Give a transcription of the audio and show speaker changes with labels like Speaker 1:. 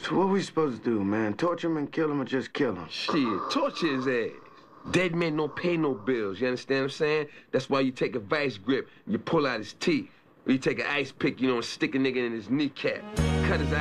Speaker 1: So what we supposed to do, man? Torture him and kill him or just kill him?
Speaker 2: Shit, torture his ass. Dead men don't pay no bills, you understand what I'm saying? That's why you take a vice grip and you pull out his teeth. Or you take an ice pick, and stick a nigga in his kneecap. Cut his